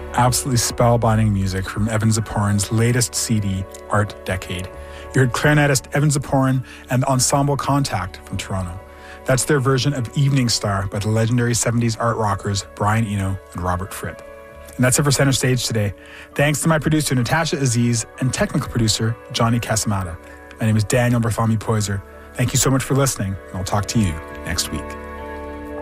Absolutely spellbinding music from Evan Ziporyn's latest CD, Art Decade. You heard clarinetist Evan Ziporyn and Ensemble Contact from Toronto. That's their version of Evening Star by the legendary 70s art rockers Brian Eno and Robert Fripp. And that's it for Center Stage today. Thanks to my producer, Natasha Aziz, and technical producer, Johnny Casamata. My name is Daniel Bartholomew Poyser. Thank you so much for listening, and I'll talk to you next week.